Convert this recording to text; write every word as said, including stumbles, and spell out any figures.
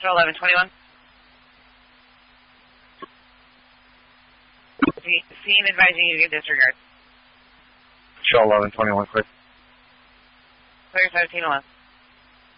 Show eleven twenty-one. Scene advising you to disregard. Show eleven twenty-one, quick. Clear seventeen eleven.